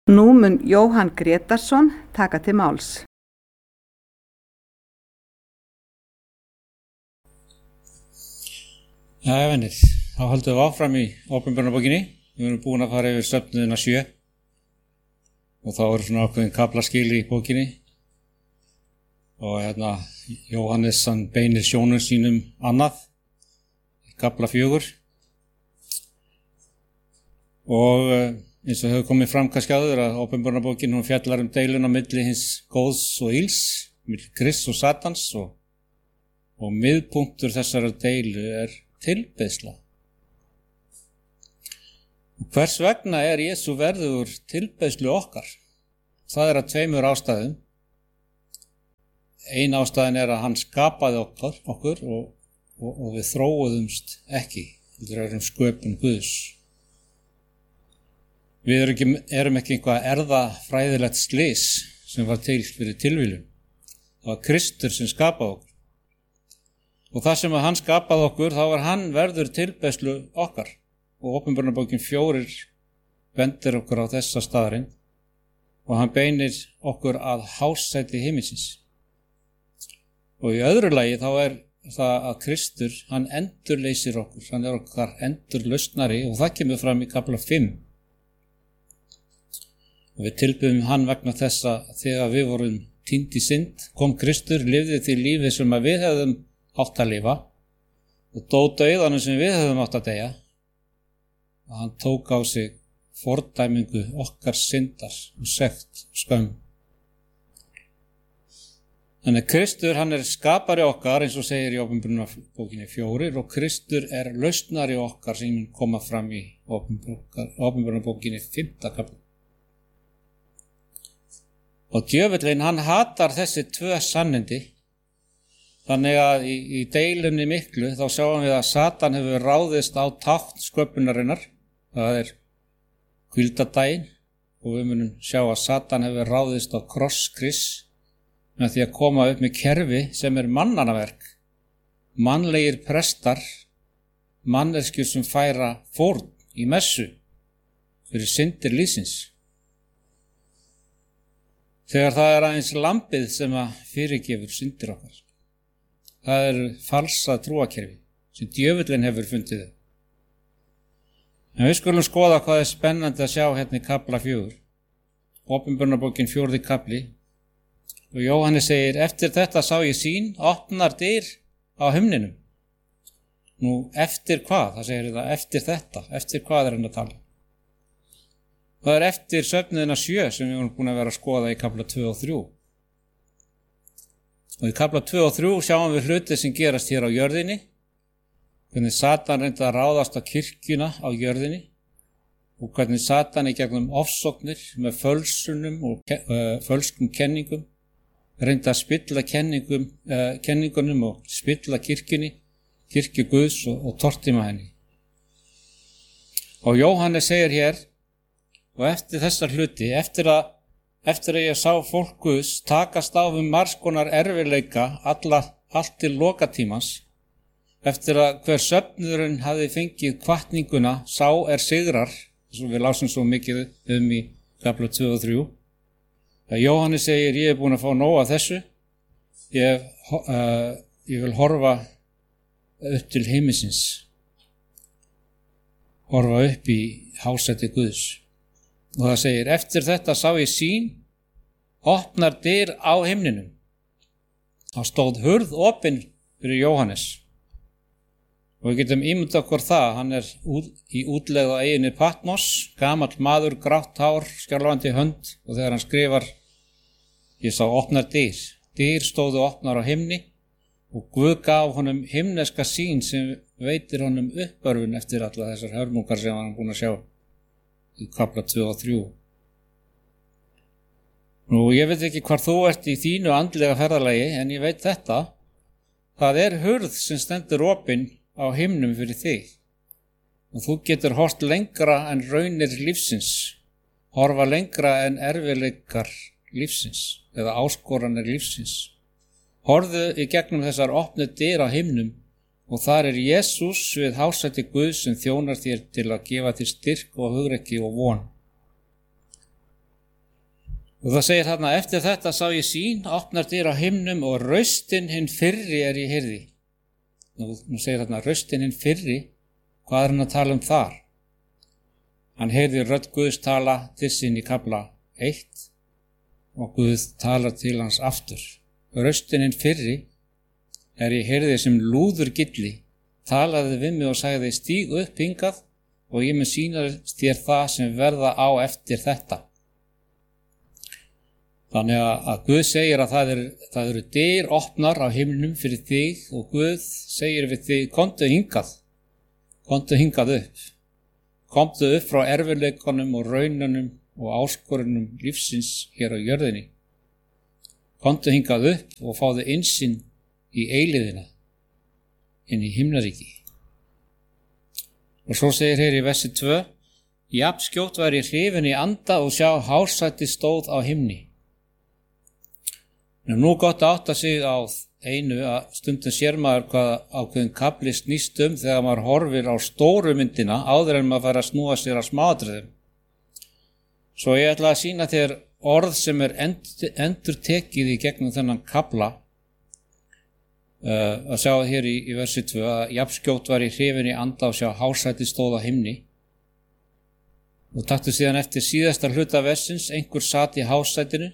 Nú mun Jóhann Grétarsson taka til máls. Jæja, venir, þá höldum við áfram í Opinberunarbókinni. Við erum búin að fara yfir söfnuðina 7 og þá eru svona ákveðin kaflaskil í bókinni. Og Jóhannes hann beinir sjónum sínum annað, kafla 4. Og eins og hefur komið fram kannski áður að Opinberunarbókin hún fjallar deiluna milli hins góðs og ills, milli Krists og Satans og miðpunktur þessara deilu tilbeiðsla. Og hvers vegna Jesú verður tilbeiðslu okkar? Það af 2 ástæðum. Ein ástæðan að hann skapaði okkur og við þróuðumst ekki. Við erum sköpun Guðs. Við erum ekki einhvað erfðafræðilegt slys sem var til fyrir tilviljun. Það var Kristur sem skapaði okkur. Og það sem hann skapaði okkur, þá var hann verður tilbeiðslu okkar. Og Opinberunarbókin 4 bendir okkur á þessa staðarinn og hann beinir okkur að hásæti himinsins. Og í öðru lagi þá það að Kristur, hann endurleysir okkur, hann okkar endurlausnari og það kemur fram í kafla 5. Og við tilbiðum hann vegna þess að þegar við vorum týnd í synd, kom Kristur, lifði því lífi sem að við hefðum átt að lifa og dó dauðanum sem við hefðum átt að deyja og hann tók á sig fordæmingu okkar syndar og sekt og skömm. Þannig Kristur hann skapari okkar eins og segir í Opinberunarbókinni 4 og Kristur lausnari okkar sem mun koma fram í Opinberunarbókinni 5. kapla. Og djöfullinn hann hatar þessi 2 sannindi. Þannig að í deilunni miklu þá sjáum við að Satan hefur ráðist á tákn sköpunarinnar. Það hvíldardaginn og við munum sjá að Satan hefur ráðist á kross Krists með því að koma upp með kerfi sem mannannaverk. Mannlegir prestar, manneskjur sem færa fórn í messu fyrir syndir lífsins. Þegar það aðeins lambið sem fyrirgefur syndir okkar. Það falsa trúakerfi sem djöfullinn hefur fundið. En við skulum skoða hvað spennandi að sjá hérna í kafla 4. Opinberunarbókin 4. kapli. Og Jóhannes segir, eftir þetta sá ég sýn, opnar dyr á himninum. Nú, eftir hvað? Það segir það, eftir þetta. Eftir hvað hann að tala? Það eftir söfnuðina 7 sem við erum búin að vera að skoða í kafla 2 og 3. Og í kafla 2 og 3 sjáum við hluti sem gerast hér á jörðinni, hvernig Satan reyndi að ráðast á kirkjuna á jörðinni og hvernig Satan í gegnum ofsóknir með fölsunum og fölskum kenningum reyndi að spilla kenningunum og spilla kirkjunni, kirkju Guðs og tortíma henni. Og Jóhannes segir hér, og eftir þessar hluti, eftir að ég sá fólk Guðs takast á margs konar erfiðleika allt til lokatímans, eftir að hver söfnuðurinn hafi fengið hvatninguna, sá sigrar, sem við lásum svo mikið í kafla 2 og 3. Jóhannes segir, ég búin að fá nóg af þessu, ég vil horfa upp til himinsins, horfa upp í hásæti Guðs. Og það segir, eftir þetta sá ég sýn, opnar dyr á himninum. Það stóð hurð opin fyrir Jóhannes. Og við getum ímyndað okkur það, hann í útlegð á eyjunni Patmos, gamall maður, grátt hár, skjálfandi hönd, og þegar hann skrifar, ég sá opnar dyr. Dyr stóðu opnar á himni, og Guð gaf honum himneska sýn sem veitir honum uppörfun eftir alla þessar hörmungar sem hann búin að sjá. Í kafla 2 og 3. Nú, ég veit ekki hvar þú ert í þínu andlega ferðalagi, en ég veit þetta. Það hurð sem stendur opin á himnum fyrir þig. Og þú getur hort lengra en raunir lífsins, horfa lengra en erfiðleikar lífsins, eða áskoranir lífsins. Horfðu í gegnum þessar opnu dyr á himnum og þar Jesús við hásæti Guðs sem þjónar þér til að gefa þér styrk og hugrekki og von. Og það segir þarna, eftir þetta sá ég sýn, opnar dyr á himnum og raustin hinn fyrri ég heyrði. Nú segir þarna, raustin hinn fyrri, hvað hann að tala þar? Hann heyrði rödd Guðs tala til sín í kafla 1 og Guð talar til hans aftur. Raustin hinn fyrri ég heyrði sem lúður gilli, talaði við mig og sagði, stíg upp hingað og ég mun sýna þér það sem verða á eftir þetta. Þannig að Guð segir að það eru dyr opnar á himnum fyrir þig og Guð segir við þig, komdu hingað upp. Komdu upp frá erfiðleikunum og raununum og áskorunum lífsins hér á jörðinni. Komdu hingað upp og fáðu innsýn í eilíðina, inn í himnaríki. Og svo segir hér í versi 2, jafnskjótt var ég hrifinn í anda og sjá hásæti stóð á himni. Nú gott að átta sig á einu að stundum sér maður hvað ákveðin kafli snýst þegar maður horfir á stóru myndina áður en maður fær að snúa sér að smáatriðum. Svo ég ætla að sýna þér orð sem endurtekið í gegnum þennan kafla. Að sjá hér í versi 2 að jafnskjótt var ég hrifinn í anda og sjá hásæti stóð á himni. Og taktu síðan eftir síðasta hluta versins, einhver sat í hásætinu.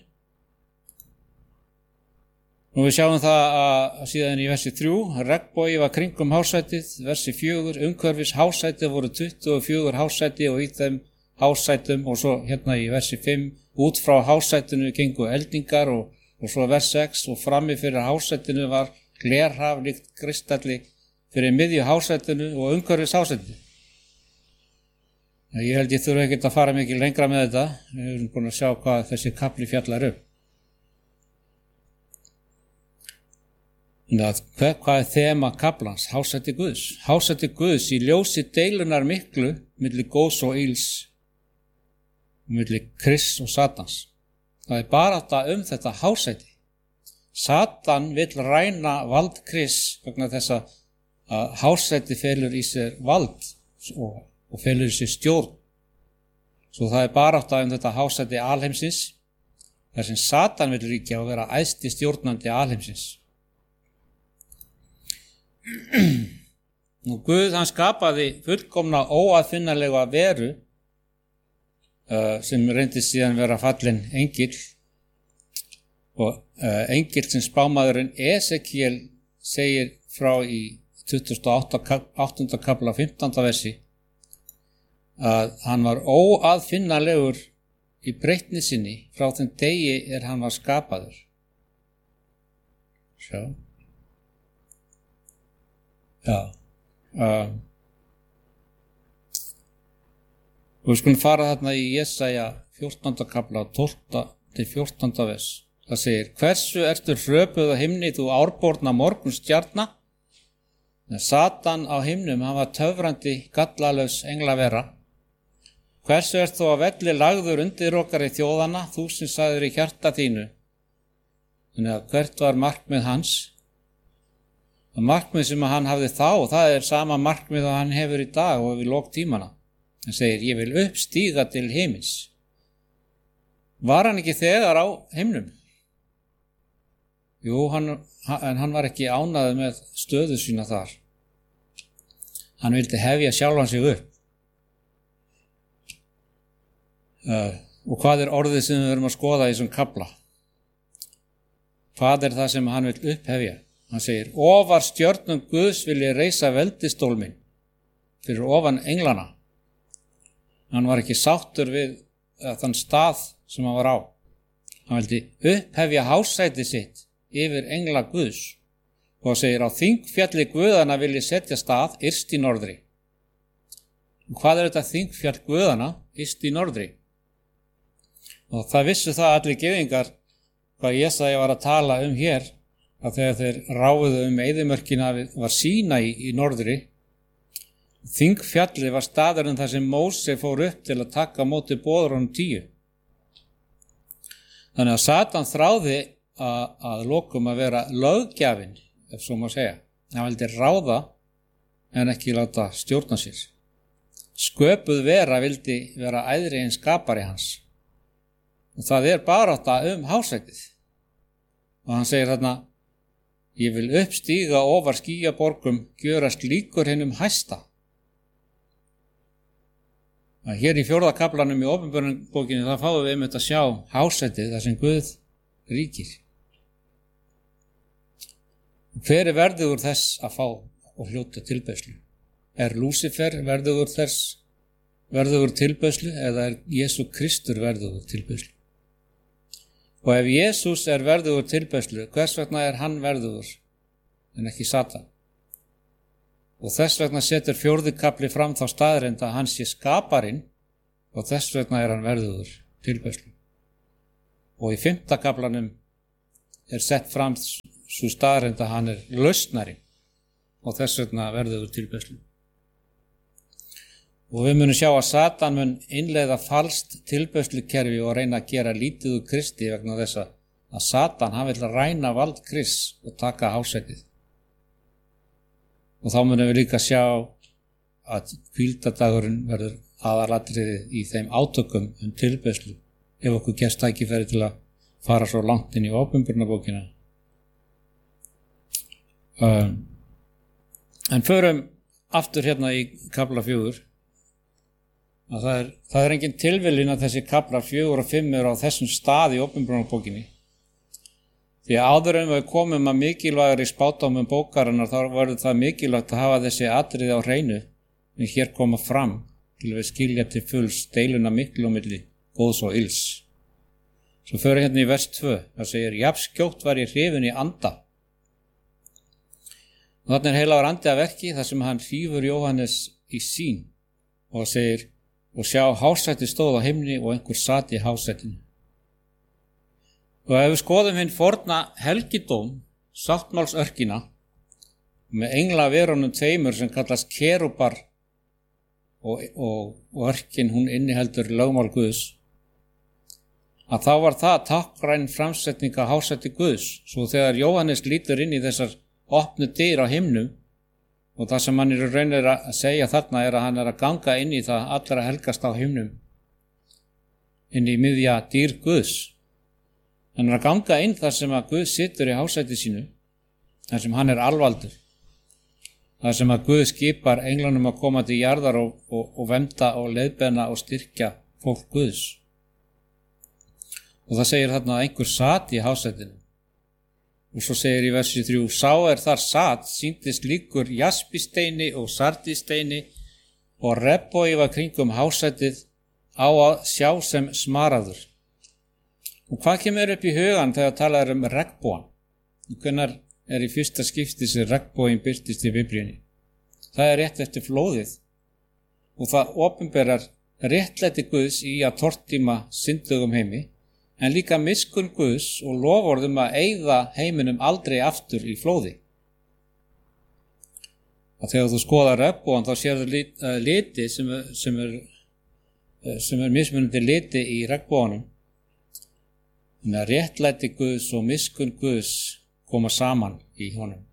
Nú við sjáum það að síðan í versi 3, regnbogi var kringum hásætið, versi 4, umhverfis hásætið voru 24 hásæti og í þeim hásætum og svo hérna í versi 5, út frá hásætinu gengu eldingar og svo vers 6 og frammi fyrir hásætinu var glerhaf líkt kristalli fyrir miðju hásætinu og umhverfis hásætinu. Ég held ég þurfi ekkert að fara mikið lengra með þetta, við erum búin að sjá hvað þessi kafli fjallar Hvað þema kaflans? Hásæti Guðs. Hásæti Guðs í ljósi deilunar miklu milli góðs og ills, milli Krists og Satans. Það barátta þetta hásæti. Satan vill ræna vald Krists vegna þess að hásæti felur í sér vald og felur í sér stjórn. Svo það barátta þetta hásæti alheimsins, þar sem Satan vill ríkja og vera æðsti stjórnandi alheimsins. Nú Guð hann skapaði fullkomna óaðfinnanlega veru sem reyndist síðan vera fallinn engill og engill sem spámaðurinn Esekiel segir frá í 28. kafla 15. versi að hann var óaðfinnanlegur í breytni sinni frá þeim degi hann var skapaður. Sjá. Já, við skulum fara þarna í Jesaja 14. kafla 12. til 14. vers. Það segir, hversu ertu hröpuð á himni þú árborna morgunstjarna? Satan á himnum, hann var töfrandi gallalaus englavera. Hversu ert þú á velli lagður undir okkar í þjóðana, þú sem sagðir í hjarta þínu? Þannig að hvert var markmið hans? Það markmið sem hann hafði þá, það sama markmið að hann hefur í dag og við lok tímana. Hann segir, ég vil uppstíga til himins. Var hann ekki þegar á himnum? Jú, en hann var ekki ánægður með stöðu sína þar. Hann vildi hefja sjálfan sig upp. Og hvað orðið sem við verum að skoða í þessum kafla? Hvað það sem hann vil upphefja? Hann segir, ofar stjörnum Guðs vil ég reisa veldistól minn fyrir ofan englana. Hann var ekki sáttur við þann stað sem hann var á. Hann vildi upphefja hásæti sitt yfir engla Guðs og segir, á þingfjalli Guðana vil ég setja stað yst í norðri. Og hvað þetta þingfjall Guðana yst í norðri? Og það vissu það allir gyðingar hvað Jesaja var að tala hér, að þegar þeir ráfuðu eyðimörkina var Sína í norðri. Þingfjalli var staðurinn þar sem Móse fór upp til að taka á móti boðorðunum 10. Þannig að Satan þráði að lokum að vera löggjafinn, ef svo má segja. Hann vildi ráða en ekki láta stjórna sér. Sköpuð vera vildi vera æðri en skapari hans. Og það barátta hásætið. Og hann segir þarna, ég vil uppstíga ofar skýjaborgum, gjörast líkur hinum hæsta. Hér í 4. kaflanum í Opinberunarbókinni þá fáum við einmitt að sjá hásætið þar sem Guð ríkir. Hver verðugur þess að fá og hljóta tilbeiðslu? Lúsifer verðugur tilbeiðslu eða Jesú Kristur verðugur tilbeiðslu? Og ef Jesús verðugur tilbeiðslu, hvers vegna hann verðugur en ekki Satan? Og þess vegna setur 4. kafli fram þá staðreynd að hann sé skaparinn og þess vegna hann verðugur tilbeiðslu. Og í 5. kaflanum sett fram svo staðreynd að hann lausnarinn og þess vegna verðugur tilbeiðslu. Og við munum sjá að Satan mun innleiða falskt tilbeiðslukerfi og reyna að gera lítið úr Kristi vegna þess að Satan hann vill ræna vald Krists og taka hásætið. Og þá munum við líka sjá að hvíldardagurinn verður aðalatriði í þeim átökum tilbeiðslu ef okkur gefst tækifæri til að fara svo langt inn í Opinberunarbókina. En förum aftur hérna í kafla 4 að það engin tilviljun að þessi kaflar 4 og 5 á þessum stað í Opinberunarbókinni. Því áður en við komum að mikilvægari spádómum bókarinnar þá verður það mikilvægt að hafa þessi atriði á hreinu sem hér koma fram til við skilja til fulls deiluna miklu á milli góðs og ills. Svo förum hérna í vers 2, það segir, jafnskjótt var ég hrifinn í anda. Og þarna heilagur andi að verki þar sem hann hrífur Jóhannes í sýn og segir, og sjá hásæti stóð á himni og einhver sat í hásætinu. Og ef við skoðum hinn forna helgidóm, sáttmálsörkina, með englaverunum tveimur sem kallast kerúbar og örkin hún inniheldur lögmál Guðs, að þá var það táknræn framsetning af hásæti Guðs. Svo þegar Jóhannes lítur inn í þessar opnu dyr á himnum og það sem hann raunir að segja þarna að hann að ganga inn í það allra helgast á himnum, inn í miðja dyr Guðs. Hann að ganga inn þar sem að Guð situr í hásæti sínu, þar sem hann alvaldur, þar sem að Guð skipar englanum að koma til jarðar og vernda og leiðbeina og styrkja fólk Guðs. Og það segir þarna að einhver sat í hásætinu. Og svo segir í versi 3, sá þar sat, sýndist líkur jaspisteini og sardisteini og rebbói var kringum hásætið á að sjá sem smaraður. Og hvað kemur upp í hugan þegar talað regnbogan? Hvenær í fyrsta skipti sem regnboginn birtist í Biblíunni? Það rétt eftir flóðið og það opinberar réttlæti Guðs í að tortíma syndugum heimi, en líka miskunn Guðs og loforðum að eyða heiminum aldrei aftur í flóði. Og þegar þú skoðar regnbogann þá sérðu liti sem mismunandi liti í regnboganum. Þannig að réttlæti Guðs og miskunn Guðs koma saman í honum.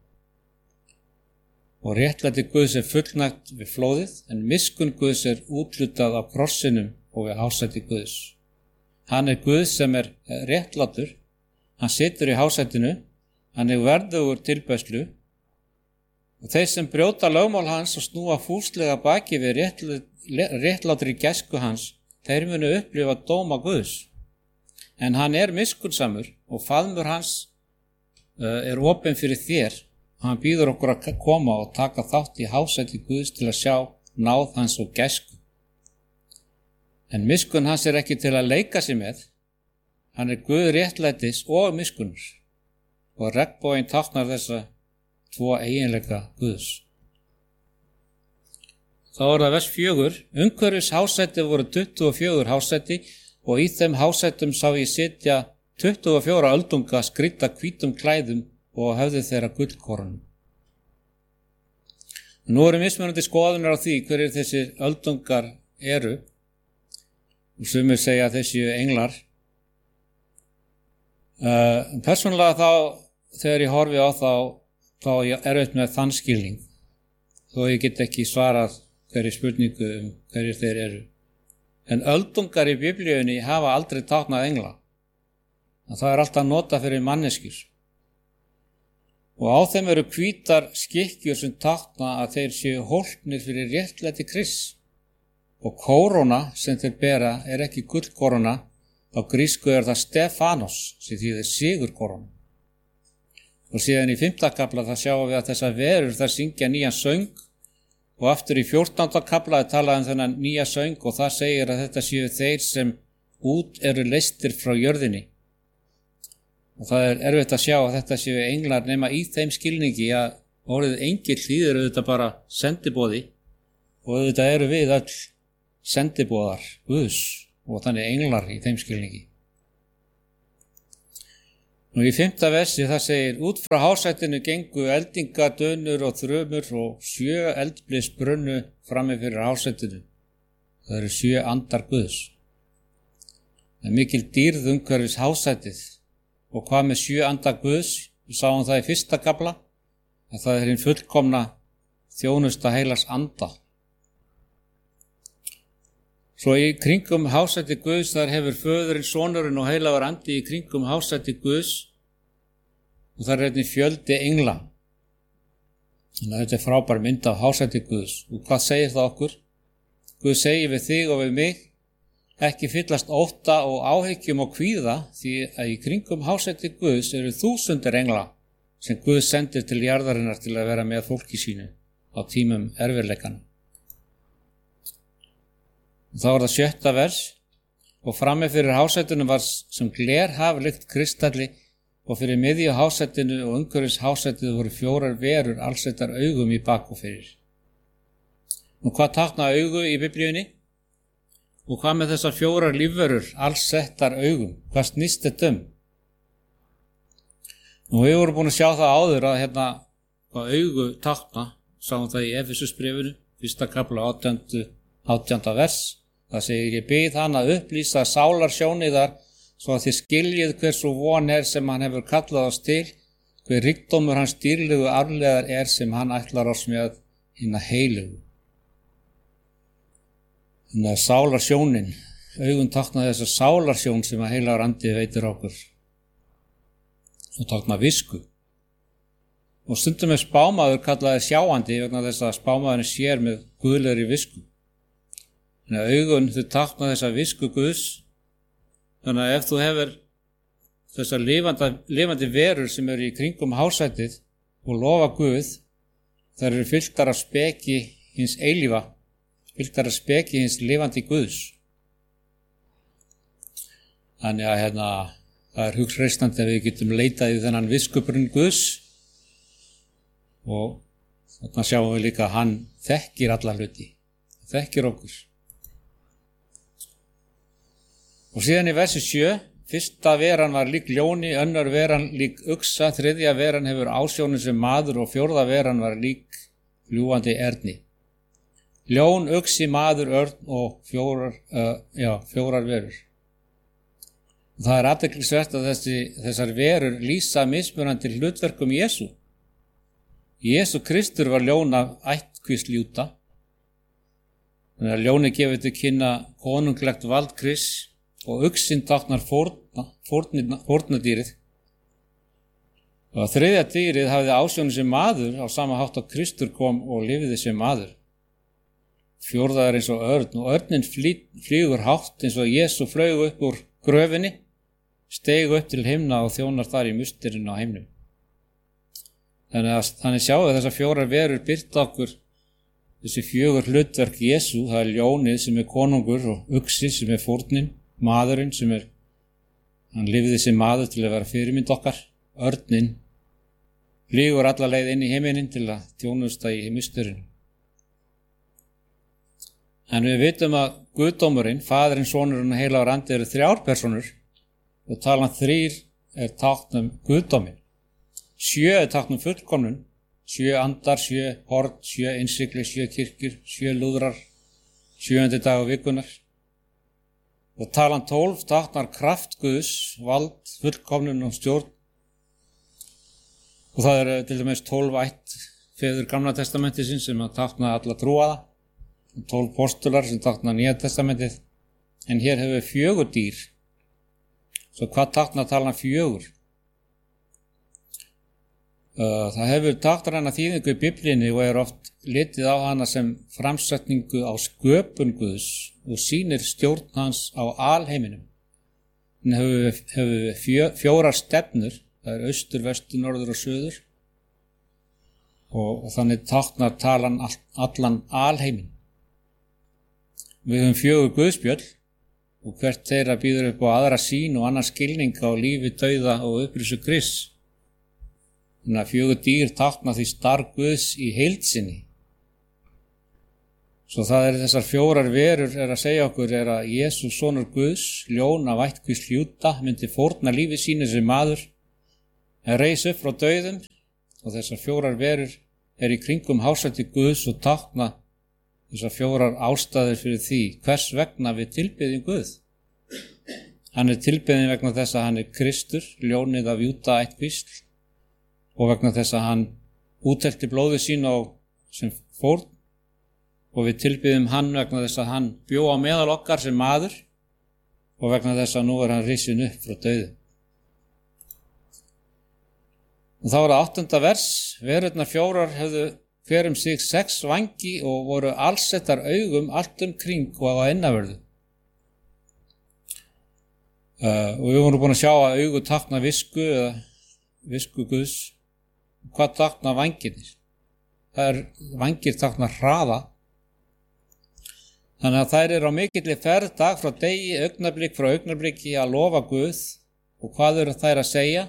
Og réttlæti Guðs fullnægt við flóðið, en miskunn Guðs úthlutað á krossinum og við hásæti Guðs. Hann Guð sem réttlátur, hann situr í hásætinu, hann verðugur tilbeiðslu og þeir sem brjóta lögmál hans og snúa fúslega baki við réttlátri gæsku hans, þeir munu upplifa dóma Guðs. En hann miskunnsamur og faðmur hans opinn fyrir þér og hann býður okkur að koma og taka þátt í hásæti Guðs til að sjá náð hans og gæsku. En miskunn hans ekki til að leika sig með, hann Guð réttlætis og miskunnur og regnboginn táknar þessa tvo eiginleika Guðs. Þá það vers 4, umhverfis hásæti voru 24 hásæti og í þeim hásætum sá ég sitja 24 öldunga skrýdda hvítum klæðum og höfðu þeirra gullkorunum. Nú mismunandi skoðunar á því hverjir þessir öldungar eru og sumir segja að þessi englar. Persónulega þá þegar ég horfi á þá ég erfitt með þann skilning þó ég get ekki svarað hverju spurningu hverjir þeir eru. En öldungar í biblíunni hafa aldrei táknað engla. Það er alltaf nota fyrir manneskjur. Og á þeim eru hvítar skikkjur sem tákna að þeir séu hólpnir fyrir réttlæti Krists. Og kóróna sem þeir bera er ekki gullkóróna, á grísku er það Stefanos, sem þýðir sigurkóróna. Og síðan í 5. kafla það sjáum við að þessar verur þar syngja nýjan söng, og aftur í 14. kafla er talað þennan nýja söng og það segir að þetta séu þeir sem út eru leystir frá jörðinni. Og það er erfitt að sjá að þetta séu englar nema í þeim skilningi að orðið engill þýðir auðvitað bara sendiboði og auðvitað eru við öll sendiboðar Guðs og þannig englar í þeim skilningi. Nú í 5. versi það segir út frá hásætinu gengu eldingar, dönur og þrumur og 7 eldblis brunnu frammi fyrir hásætinu. Það eru 7 andar Guðs. Það er mikil dýrð umhverfis hásætið. Og hvað með 7 andar Guðs? Við sáum það í 1. kafla að það er hinn fullkomna þjónusta heilags anda. Svo í kringum hásæti Guðs þar hefur föðurinn, sonurinn og heilagur andi í kringum hásæti Guðs og þar er einnig fjöldi engla. Þannig að þetta er frábær mynd af hásæti Guðs. Og hvað segir það okkur? Guð segir við þig og við mig, ekki fyllast ótta og áhyggjum og kvíða því að í kringum hásæti Guðs eru 1000 engla sem Guð sendir til jarðarinnar til að vera með fólki sínu á tímum erfiðleikana. Og þá er það 7. vers og frammi fyrir hásætinu var sem glerhaf lykt kristalli og fyrir miðju hásætinu og umhverfis hásætinu voru 4 verur allsettar augum í bak og fyrir. Og hvað tákna augu í biblíunni? Og hvað með þessar 4 lífverur allsettar augum? Hvað snýst þetta um? Nú við vorum búin að sjá það áður að hvað augu tákna, sáum það í Efesusbréfinu, 1. kafla 18. vers. Það segir ég bið hann að upplýsa sálarsjóniðar svo að þið skiljið hversu von er sem hann hefur kallað oss til, hver ríkdómur hans dýrlegu arflegar er sem hann ætlar oss með hinna heilegu. Þannig að sálarsjónin, augun tákna þess að sálarsjón sem að heilagur andi veitir okkur og tákna visku. Og stundum er spámaður kallaði sjáandi vegna þess að spámaðurinn sér með guðlegri visku. Þannig að augun þau tákna þessa visku Guðs. Þannig að ef þú hefur þessar lifandi verur sem eru í kringum hásætið og lofa Guð, þær eru fylltar af speki hins eilífa, fylltar af speki hins lifandi Guðs. Þannig að það er hugreistandi að við getum leitað í þennan viskubrunn Guðs og þarna sjáum við líka að hann þekkir alla hluti, þekkir okkur. Og síðan í versi 7, 1. veran var lík ljóni, 2. veran lík uxa, 3. veran hefur ásjónin sem maður og 4. veran var lík fljúgandi erni. Ljón, uxi, maður, örn og 4 verur. Það er athyglisvert að þessar verur lýsa mismunandi hlutverkum Jesú. Jesú Kristur var ljón af ættkvísl Júda. Þannig að ljóni gefur til kynna konunglegt vald Krists og uxinn táknar fórnadýrið. Og 3. dýrið hafði ásjónin sem maður á sama hátt að Kristur kom og lifði sem maður. 4. er eins og örn og örnin flýgur hátt eins og Jesú flaug upp úr gröfinni, steig upp til himna og þjónar þar í musturinn á himnum. Þannig sjáum við þessar 4 verur birta okkur þessi 4 hlutverk Jesú. Það er ljónið sem er konungur og uxi sem er fórnin, maðurinn sem hann lifði sem maður til að vera fyrirmynd okkar. Örnin flýgur alla leið inn í himinin til að þjónusta í musturinn. En við vitum að Guðdómurinn, Faðirinn, Sonurinn og heilagur andi eru 3 persónur og talan 3 er tákn Guðdóminn. 7 er tákn fullkomnun, 7 andar, 7 horn, 7 innsigli, 7 kirkjur, 7 lúðrar, 7. dag vikunar. Og talan 12 táknar kraft Guðs, vald, fullkomnun og stjórn. Og það eru til dæmis 12 ættfeður Gamla testamentisins sem tákna alla trúaða, 12 postular sem tákna Nýja testamentið en hér hefur 4 dýr. Svo hvað táknar talan 4? Það hefur táknræna þýðingu í Biblíunni og oft litið á hana sem framsetningu á sköpun Guðs og sýnir stjórn hans á alheiminum. Hann hefur 4 stefnur, það austur, vestur, norður og suður, og þannig táknar talan allan alheimin. Við höfum 4 guðspjöll og hvert þeirra býður upp á aðra sýn og annar skilning á lífi, dauða og upprisu Krists. Þannig að 4 dýr tákna því starf Guðs í heild sinni. Svo það þessar 4 verur að segja okkur að Jesús sonur Guðs, ljón af ættkvísl Júda, myndi fórna lífi sínu sem maður, en reis upp frá dauðum, og þessar 4 verur í kringum hásæti Guðs og tákna þessar 4 ástæður fyrir því hvers vegna við tilbiðjum Guð. Hann tilbiðinn vegna þess að hann Kristur, ljónið af Júda ættkvísl, og vegna þess að hann úthelti blóðið sín sem fórn, og við tilbiðjum hann vegna þess að hann bjó á meðal okkar sem maður, og vegna þess að nú hann risinn upp frá dauðum. Og þá var það 8. vers, verurnar 4 höfðu hver sig 6 vængi og voru allsettar augum allt kring og á innavörðu. Og við vorum búin að sjá að augu tákna visku eða visku Guðs. Hvað tákna vængirnir? Vængir tákna hraða. Þannig að þær á mikilli ferð dag frá degi, augnablik frá augnabliki að lofa Guð. Og hvað eru þær að segja?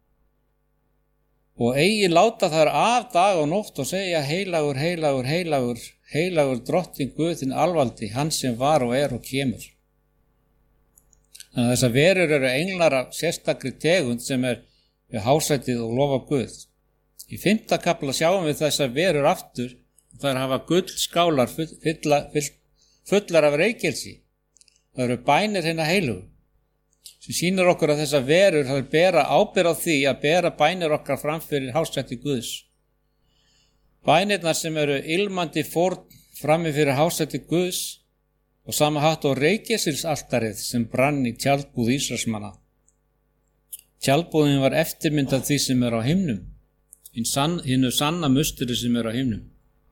Og eigi láta þær af dag og nótt og segja heilagur, heilagur, heilagur, heilagur drottinn Guð þinn alvaldi, hann sem var og kemur. Þannig að þessar verur eru englar af sérstakri tegund sem við hásætið og lofa Guð. Í 5. kafla sjáum við þessar verur aftur, þær hafa gullskálar fullar af reykelsi. Það eru bænir hinna heilugu, sem sýnir okkur að þessar verur hafa bera ábyrgð á því að bera bænir okkar fram fyrir hásæti Guðs. Bænirnar sem eru ilmandi fórn frammi fyrir hásæti Guðs og sama hátt á reykelsilsaltarið sem brann í tjaldbúð Ísraelsmanna. Tjaldbúðin var eftirmynd af því sem á himnum, hinnu sanna musteri sem á himnum.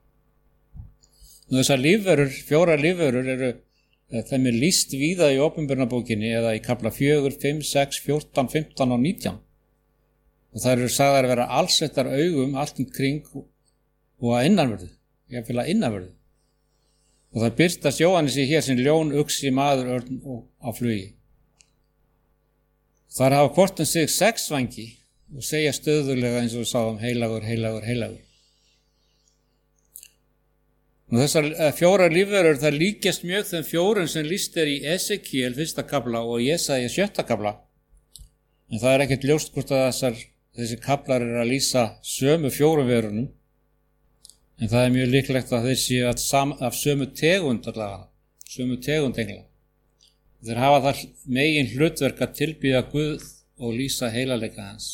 Þessar lífverur, 4 lífverur þeim lýst víða í Opinberunarbókinni eða í kafla 4, 5, 6, 14, 15 og 19. Og þær eru sagðar að vera allsettar augum allt kring og að innanverðu, jafnvel að innanverðu. Og það birtast Jóhannesi hér sem ljón, uxi, maður, örn og á flugi. Þær hafa hvort sig 6 vængi og segja stöðulega eins og við sáum heilagur, heilagur, heilagur. Og þessar 4 lífverur þær líkjast mjög þeim 4 sem lýst í Esekiel 1. kafla og Jesaja 7. kafla. En það ekkert ljóst hvort að þessi kaflar að lýsa sömu 4 verunum. En það mjög líklegt að þeir séu af sömu tegund allavega, sömu tegund engla. Þeir hafa þar megin hlutverk að tilbiðja Guð og lýsa heilagleika hans.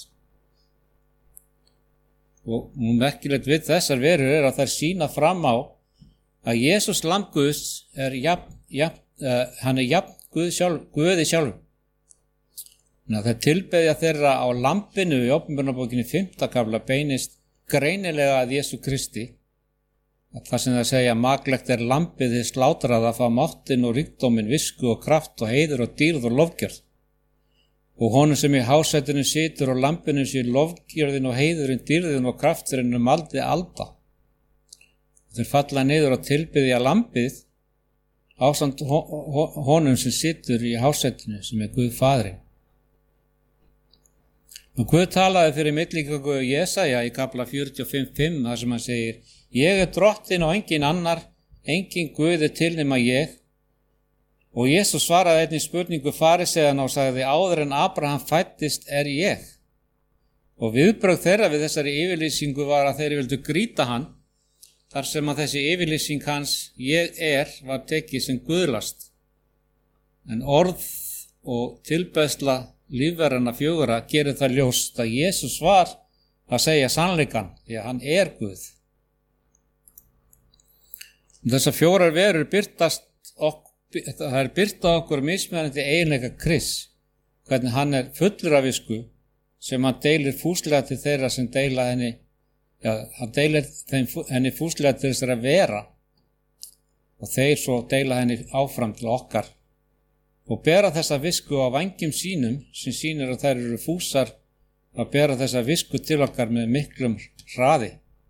Og merkilegt við þessar verur að þær sýna fram á að Jesús lamb Guðs hann jafn Guði sjálfum. Það tilbeðja þeirra á lambinu í Opinberunarbókinni 5. kafla beinist greinilega að Jesú Kristi. Það sem það segja maglegt lambið þið slátrað að fá máttin og ríkdómin, visku og kraft og heiður og dýrð og lofgjörð. Og honum sem í hásætinu situr og lambinu sé lofgjörðin og heiðurinn, dýrðin og krafturinn aldrei alda. Þeir falla niður og tilbiðja lambið ásamt honum sem situr í hásætinu sem Guð Faðirinn. Og Guð talaði fyrir milligöngu Jesaja í kafla 45:5 þar sem hann segir: Ég drottinn og engin annar, engin Guð til nema ég. Og Jesús svaraði einnig spurningu fariseiðana og sagði: Áður en Abraham fæddist ég. Og viðbrögð þeirra við þessari yfirlýsingu var að þeir vildu grýta hann, þar sem að þessi yfirlýsing hans ég var tekið sem guðlast. En orð og tilbeiðsla lífverðanna 4 gerir það ljóst að Jesús var að segja sannleikann, því að hann Guð. Þessar 4 verur birtast það byrta okkur mismunandi eiginleika Krists, hvernig hann fullur af visku sem hann deilir fúslega til þeirra sem deila henni, hann deilir henni fúslega til þessara vera og þeir svo deila henni áfram til okkar og bera þessa visku á vængjum sínum sem sýnir að þær eru fúsar að bera þessa visku til okkar með miklum hraði.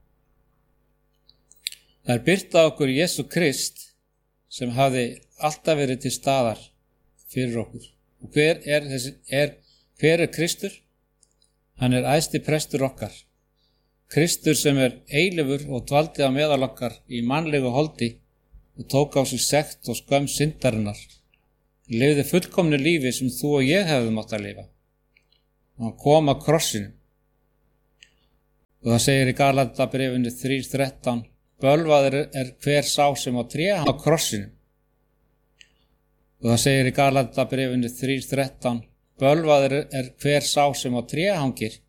Það byrta okkur Jesú Krist sem hafði alltaf verið til staðar fyrir okkur. Og hver Kristur? Hann æðsti prestur okkar. Kristur sem eilífur og dvaldi á meðal okkar í mannlegu holdi og tók á sig sekt og skömm syndarinnar. Lifði fullkomnu lífi sem þú og ég hefðum átt að lifa. Og hann kom að krossinu. Og það segir í Galatabréfinu 3:13, bölvaður hver sá sem á tré á krossinu. Og það segir í Galatabréfinu 3:13, bölvaður hver sá sem á tré hangir